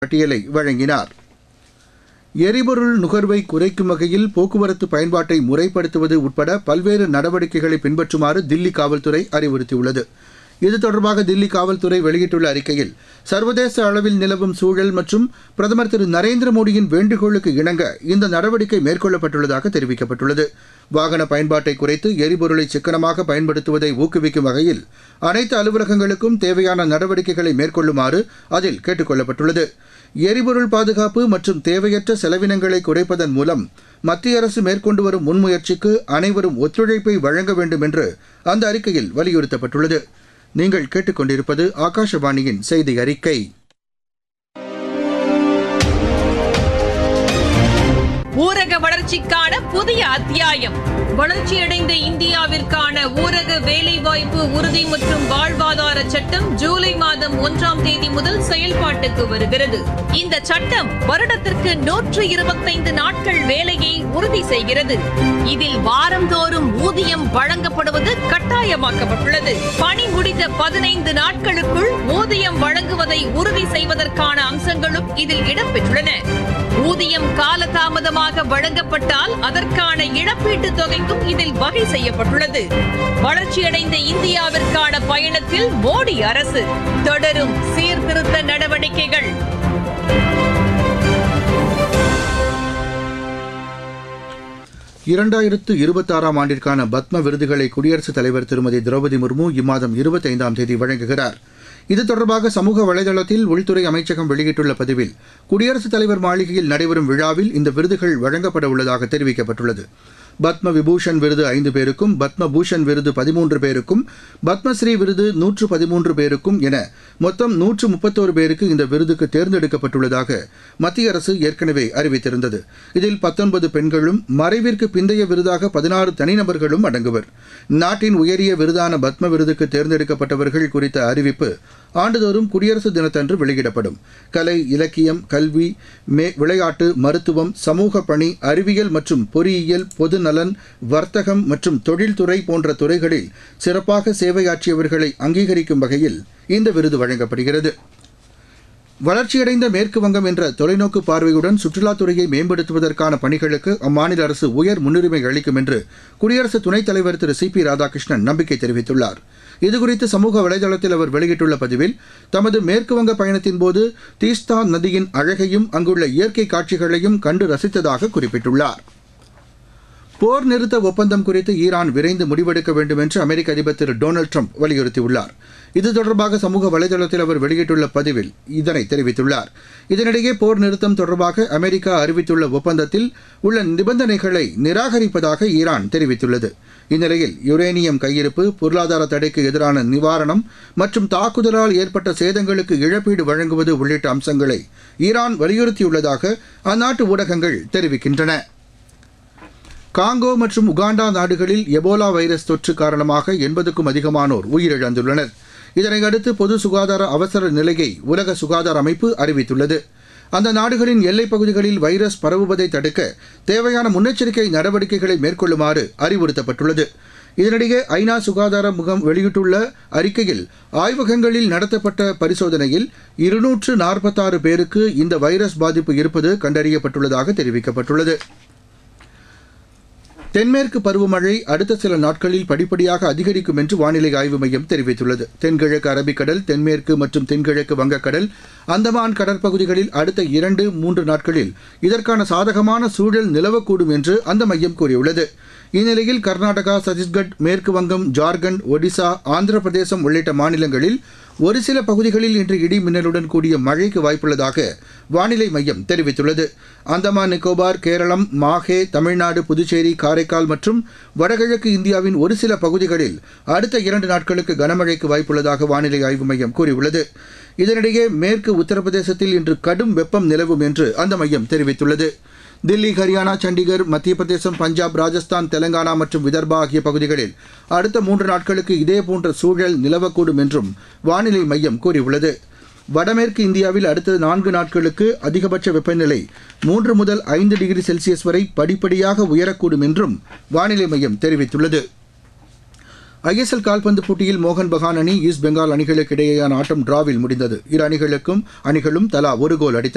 பட்டியலை வழங்கினார். எரிபொருள் நுகர்வை குறைக்கும் வகையில் போக்குவரத்து பயன்பாட்டை முறைப்படுத்துவது உட்பட பல்வேறு நடவடிக்கைகளை பின்பற்றுமாறு தில்லி காவல்துறை அறிவுறுத்தியுள்ளது. இது தொடர்பாக தில்லி காவல்துறை வெளியிட்டுள்ள அறிக்கையில், சர்வதேச அளவில் நிலவும் சூழல் மற்றும் பிரதமர் திரு நரேந்திர மோடியின் வேண்டுகோளுக்கு இணங்க இந்த நடவடிக்கை மேற்கொள்ளப்பட்டுள்ளதாக தெரிவிக்கப்பட்டுள்ளது. வாகன பயன்பாட்டை குறைத்து எரிபொருளை சிக்கனமாக பயன்படுத்துவதை ஊக்குவிக்கும் வகையில் அனைத்து அலுவலகங்களுக்கும் தேவையான நடவடிக்கைகளை மேற்கொள்ளுமாறு அதில் கேட்டுக் கொள்ளப்பட்டுள்ளது. எரிபொருள் பாதுகாப்பு மற்றும் தேவையற்ற செலவினங்களை குறைப்பதன் மூலம் மத்திய அரசு மேற்கொண்டு வரும் முன்முயற்சிக்கு அனைவரும் ஒத்துழைப்பை வழங்க வேண்டும் என்று அந்த அறிக்கையில் வலியுறுத்தப்பட்டுள்ளது. நீங்கள் கேட்டுக்கொண்டிருப்பது ஆகாஷவாணியின் செய்தி அறிக்கை. ஊரக வளர்ச்சிக்கான புதிய அத்தியாயம். வளர்ச்சியடைந்த இந்தியாவிற்கான ஊரக வேலைவாய்ப்பு உறுதி மற்றும் வாழ்வாதார சட்டம் ஜூலை மாதம் 1ஆம் தேதி முதல் செயல்பாட்டுக்கு வருகிறது. இந்த சட்டம் வருடத்திற்கு 125 நாட்கள் வேலையை உறுதி செய்கிறது. இதில் வாரந்தோறும் ஊதியம் வழங்கப்படுவது கட்டாயமாக்கப்பட்டுள்ளது. பணி முடிந்த 15 நாட்களுக்குள் ஊதியம் வழங்குவதை உறுதி செய்வதற்கான அம்சங்களும் இதில் இடம்பெற்றுள்ளன. ஊதியம் காலதாமதமாக வழங்கப்பட்டால் அதற்கான இழப்பீட்டுத் தொகைக்கும் இதில் வகை செய்யப்பட்டுள்ளது. வளர்ச்சியடைந்த இந்தியாவிற்கான பயணத்தில் மோடி அரசு தொடரும் சீர்திருத்த நடவடிக்கைகள். ஆண்டிற்கான பத்ம விருதுகளை குடியரசுத் தலைவர் திருமதி திரௌபதி முர்மு இம்மாதம் 25ஆம் தேதி வழங்குகிறார். இது தொடர்பாக சமூக வலைதளத்தில் உள்துறை அமைச்சகம் வெளியிட்டுள்ள பதிவில், குடியரசுத் தலைவர் மாளிகையில் நடைபெறும் விழாவில் இந்த விருதுகள் வழங்கப்பட உள்ளதாக தெரிவிக்கப்பட்டுள்ளது. பத்ம விபூஷன் விருது 5 பேருக்கும், பத்ம பூஷன் விருது 13 பேருக்கும், பத்மஸ்ரீ விருது 113 பேருக்கும் என மொத்தம் 131 பேருக்கு இந்த விருதுக்கு தேர்ந்தெடுக்கப்பட்டுள்ளதாக மத்திய அரசு ஏற்கனவே அறிவித்திருந்தது. இதில் 19 பெண்களும், மறைவிற்கு பிந்தைய விருதாக 16 தனிநபர்களும் அடங்குவர். நாட்டின் உயரிய விருதான பத்ம விருதுக்கு தேர்ந்தெடுக்கப்பட்டவர்கள் குறித்த அறிவிப்பு ஆண்டுதோறும் குடியரசு தினத்தன்று வெளியிடப்படும். கலை, இலக்கியம், கல்வி, விளையாட்டு, மருத்துவம், சமூக பணி, அறிவியல் மற்றும் பொறியியல், பொதுநலன், வர்த்தகம் மற்றும் தொழில்துறை போன்ற துறைகளில் சிறப்பாக சேவையாற்றியவர்களை அங்கீகரிக்கும் வகையில் இந்த விருது வழங்கப்படுகிறது. வளர்ச்சியடைந்த மேற்கு வங்கம் என்ற தொலைநோக்கு பார்வையுடன் சுற்றுலாத்துறையை மேம்படுத்துவதற்கான பணிகளுக்கு அம்மாநில அரசு உயர் முன்னுரிமை அளிக்கும் என்று குடியரசு துணைத் தலைவர் திரு சி.பி. ராதாகிருஷ்ணன் நம்பிக்கை தெரிவித்துள்ளார். இதுகுறித்து சமூக வலைதளத்தில் அவர் வெளியிட்டுள்ள பதிவில், தமது மேற்குவங்க பயணத்தின்போது தீஸ்தா நதியின் அழகையும் அங்குள்ள இயற்கை காட்சிகளையும் கண்டு ரசித்ததாக குறிப்பிட்டுள்ளார். போர் நிறுத்த ஒப்பந்தம் குறித்து ஈரான் விரைந்து முடிவெடுக்க வேண்டும் என்று அமெரிக்க அதிபர் திரு டொனால்டு ட்ரம்ப் வலியுறுத்தியுள்ளார். இது தொடர்பாக சமூக வலைதளத்தில் அவர் வெளியிட்டுள்ள பதிவில் இதனை தெரிவித்துள்ளார். இதனிடையே போர் நிறுத்தம் தொடர்பாக அமெரிக்கா அறிவித்துள்ள ஒப்பந்தத்தில் உள்ள நிபந்தனைகளை நிராகரிப்பதாக ஈரான் தெரிவித்துள்ளது. இந்நிலையில் யுரேனியம் கையிருப்பு, பொருளாதார தடைக்கு எதிரான நிவாரணம் மற்றும் தாக்குதலால் ஏற்பட்ட சேதங்களுக்கு இழப்பீடு வழங்குவது உள்ளிட்ட அம்சங்களை ஈரான் வலியுறுத்தியுள்ளதாக அந்நாட்டு ஊடகங்கள் தெரிவிக்கின்றன. காங்கோ மற்றும் உகாண்டா நாடுகளில் எபோலா வைரஸ் தொற்று காரணமாக 80க்கும் அதிகமானோர் உயிரிழந்துள்ளனர். இதனையடுத்து பொது சுகாதார அவசர நிலையை உலக சுகாதார அமைப்பு அறிவித்துள்ளது. அந்த நாடுகளின் எல்லைப் பகுதிகளில் வைரஸ் பரவுவதை தடுக்க தேவையான முன்னெச்சரிக்கை நடவடிக்கைகளை மேற்கொள்ளுமாறு அறிவுறுத்தப்பட்டுள்ளது. இதனிடையே ஐநா சுகாதார முகாம் வெளியிட்டுள்ள அறிக்கையில், ஆய்வகங்களில் நடத்தப்பட்ட பரிசோதனையில் 246 பேருக்கு இந்த வைரஸ் பாதிப்பு இருப்பது கண்டறியப்பட்டுள்ளதாக தெரிவிக்கப்பட்டுள்ளது. தென்மேற்கு பருவமழை அடுத்த சில நாட்களில் படிப்படியாக அதிகரிக்கும் என்று வானிலை ஆய்வு மையம் தெரிவித்துள்ளது. தென்கிழக்கு அரபிக்கடல், தென்மேற்கு மற்றும் தென்கிழக்கு வங்கக்கடல், அந்தமான் கடற்பகுதிகளில் அடுத்த 2-3 நாட்களில் இதற்கான சாதகமான சூழல் நிலவக்கூடும் என்று அந்த மையம் கூறியுள்ளது. இந்நிலையில் கர்நாடகா, சத்தீஸ்கட், மேற்கு வங்கம், ஜார்க்கண்ட், ஒடிசா, ஆந்திர பிரதேசம் உள்ளிட்ட மாநிலங்களில் ஒரு சில பகுதிகளில் இன்று இடி மின்னலுடன் கூடிய மழைக்கு வாய்ப்புள்ளதாக வானிலை மையம் தெரிவித்துள்ளது. அந்தமான் நிக்கோபார், கேரளம், மாஹே, தமிழ்நாடு, புதுச்சேரி, காரைக்கால் மற்றும் வடகிழக்கு இந்தியாவின் ஒரு சில பகுதிகளில் அடுத்த 2 நாட்களுக்கு கனமழைக்கு வாய்ப்புள்ளதாக வானிலை ஆய்வு மையம் கூறியுள்ளது. இதனிடையே மேற்கு உத்தரப்பிரதேசத்தில் இன்று கடும் வெப்பம் நிலவும் என்று அந்த மையம் தெரிவித்துள்ளது. தில்லி, ஹரியானா, சண்டிகர், மத்திய பிரதேசம், பஞ்சாப், ராஜஸ்தான், தெலங்கானா மற்றும் விதர்பா ஆகிய பகுதிகளில் அடுத்த 3 நாட்களுக்கு இதேபோன்ற சூழல் நிலவக்கூடும் என்றும் வானிலை மையம் கூறியுள்ளது. வடமேற்கு இந்தியாவில் அடுத்த 4 நாட்களுக்கு அதிகபட்ச வெப்பநிலை 3 முதல் 5 டிகிரி செல்சியஸ் வரை படிப்படியாக உயரக்கூடும் என்றும் வானிலை மையம் தெரிவித்துள்ளது. ஐஎஸ்எல் கால்பந்து போட்டியில் மோகன் பகான் அணி, ஈஸ்ட் பெங்கால் அணிகளுக்கு இடையேயான ஆட்டம் டிராவில் முடிந்தது. இரு அணிகளும் தலா ஒரு கோல் அடித்தன.